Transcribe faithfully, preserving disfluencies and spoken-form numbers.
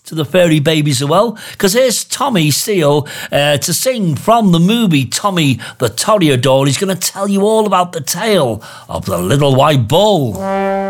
to the fairy babies as well, because here's Tommy Steele uh, to sing from the movie Tommy the Toreador. He's going to tell you all about the tale of the little white bull.